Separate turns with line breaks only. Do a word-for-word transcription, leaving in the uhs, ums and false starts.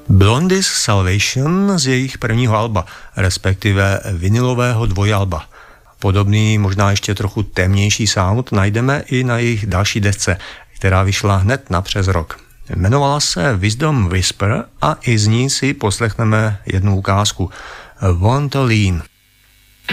Blondy's Salvation z jejich prvního alba, respektive vinilového dvojalba. Podobný, možná ještě trochu temnější sound najdeme i na jejich další desce, která vyšla hned na přes rok. Jmenovala se Wisdom Whisper a i z ní si poslechneme jednu ukázku. Want to Lean.